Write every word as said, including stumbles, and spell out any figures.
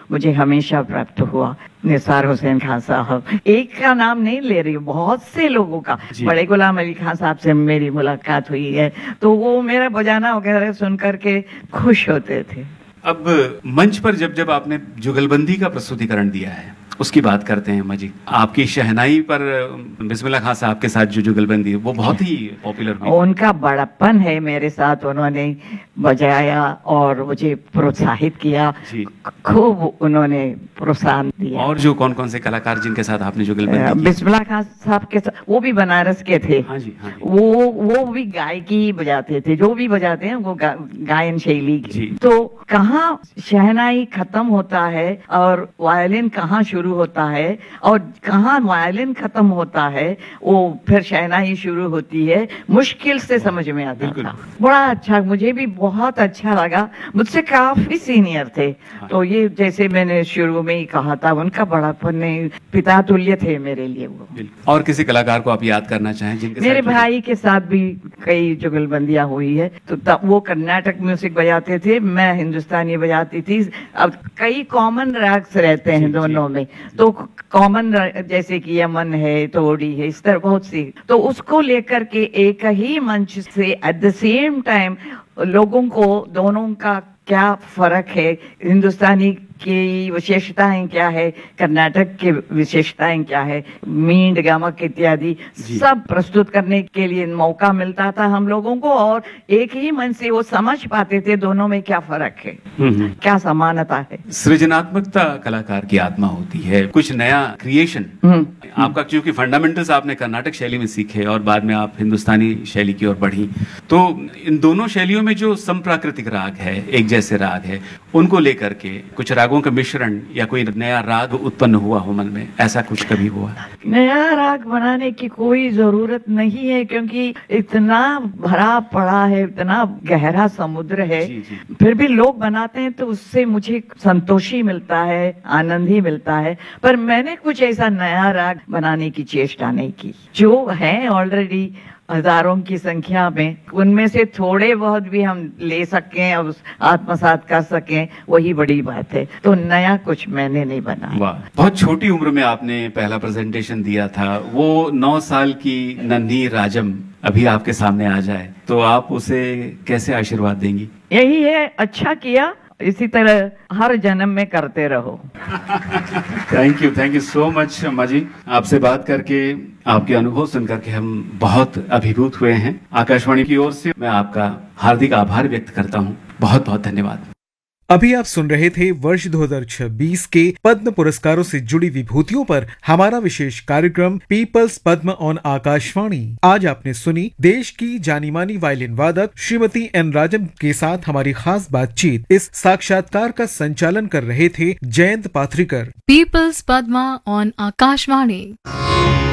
मुझे हमेशा प्राप्त हुआ। निसार हुसैन खान साहब, एक का नाम नहीं ले रही, बहुत से लोगों का। बड़े गुलाम अली खान साहब से मेरी मुलाकात हुई है, तो वो मेरा बजाना वगैरह सुन करके खुश होते थे। अब मंच पर जब जब आपने जुगलबंदी का प्रस्तुतिकरण दिया है, उसकी बात करते हैं अम्मा जी। आपकी शहनाई पर बिस्मिल्लाह खान साहब के साथ जो जुगलबंदी है वो बहुत ही पॉपुलर हुई। उनका बड़प्पन है मेरे साथ, उन्होंने बजाया और मुझे प्रोत्साहित किया, खूब उन्होंने प्रोत्साहन दिया। और जो कौन कौन से कलाकार जिनके साथ आपने जुगलबंदी की? बिस्मिल्लाह खान साहब के साथ, वो भी बनारस के थे। हाँ जी, हाँ जी। वो वो भी गायकी बजाते थे, जो भी बजाते हैं वो गा, गायन शैली की। तो कहाँ शहनाई खत्म होता है और वायलिन कहाँ शुरू होता है, और कहाँ वायलिन खत्म होता है वो फिर शहनाई शुरू होती है, मुश्किल से समझ में आता था। बड़ा अच्छा, मुझे भी बहुत अच्छा लगा। मुझसे काफी सीनियर थे, तो ये जैसे मैंने शुरू में ही कहा था, उनका बड़ापन पिता तुल्य थे मेरे लिए वो। और किसी कलाकार को आप याद करना चाहें जिनके मेरे भाई के साथ भी कई जुगलबंदियां हुई है, तो तब वो कर्नाटक म्यूजिक बजाते थे, मैं हिंदुस्तानी बजाती थी। अब कई कॉमन राग्स रहते हैं दोनों में, तो कॉमन जैसे कि यमन है, तोड़ी है, इस तरह बहुत सी, तो उसको लेकर के एक ही मंच से एट द सेम टाइम लोगों को दोनों का क्या फर्क है, हिंदुस्तानी की विशेषताएं क्या है, कर्नाटक की विशेषताएं क्या है, मींड गमक इत्यादि सब प्रस्तुत करने के लिए मौका मिलता था हम लोगों को, और एक ही मन से वो समझ पाते थे दोनों में क्या फर्क है, क्या समानता है। सृजनात्मकता कलाकार की आत्मा होती है, कुछ नया क्रिएशन। आपका क्योंकि फंडामेंटल्स आपने कर्नाटक शैली में सीखे और बाद में आप हिंदुस्तानी शैली की ओर बढ़ी, तो इन दोनों शैलियों में जो समप्राकृतिक राग है, एक जैसे राग है, उनको लेकर के कुछ रागों का मिश्रण या कोई नया राग उत्पन्न हुआ हो मन में, ऐसा कुछ कभी हुआ? नया राग बनाने की कोई जरूरत नहीं है, क्योंकि इतना भरा पड़ा है, इतना गहरा समुद्र है। जी, जी। फिर भी लोग बनाते हैं तो उससे मुझे संतोष ही मिलता है, आनंद ही मिलता है, पर मैंने कुछ ऐसा नया राग बनाने की चेष्टा नहीं की। जो है ऑलरेडी हजारों की संख्या में, उनमें से थोड़े बहुत भी हम ले सकें और आत्मसात कर सकें, वही बड़ी बात है। तो नया कुछ मैंने नहीं बनाया। वाह, बहुत छोटी उम्र में आपने पहला प्रेजेंटेशन दिया था। वो नौ साल की नन्ही राजम अभी आपके सामने आ जाए तो आप उसे कैसे आशीर्वाद देंगी? यही है, अच्छा किया, इसी तरह हर जन्म में करते रहो। Thank you, thank you so much अम्मा जी। आपसे बात करके, आपके अनुभव सुन करके हम बहुत अभिभूत हुए हैं। आकाशवाणी की ओर से मैं आपका हार्दिक आभार व्यक्त करता हूँ। बहुत बहुत धन्यवाद। अभी आप सुन रहे थे वर्ष दो हज़ार छब्बीस के पद्म पुरस्कारों से जुड़ी विभूतियों पर हमारा विशेष कार्यक्रम पीपल्स पद्म ऑन आकाशवाणी। आज आपने सुनी देश की जानी मानी वायलिन वादक श्रीमती एन राजम के साथ हमारी खास बातचीत। इस साक्षात्कार का संचालन कर रहे थे जयंत पाथरीकर। Peoples Padma on Akashvani.